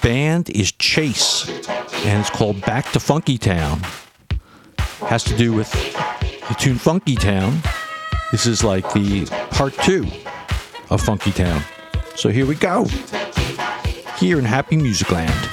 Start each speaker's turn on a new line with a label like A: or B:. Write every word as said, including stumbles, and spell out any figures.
A: band is Chase, and it's called Back to Funky Town. Has to do with the tune Funky Town. This is like the part two of Funky Town. So here we go. Here in Happy Music Land.